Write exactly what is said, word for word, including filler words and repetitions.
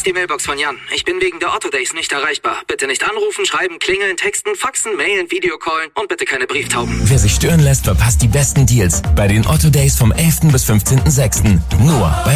ist die Mailbox von Jan. Ich bin wegen der Otto Days nicht erreichbar. Bitte nicht anrufen, schreiben, klingeln, texten, faxen, mailen, Videocallen und bitte keine Brieftauben. Wer sich stören lässt, verpasst die besten Deals bei den Otto Days vom elften bis fünfzehnten sechsten Nur bei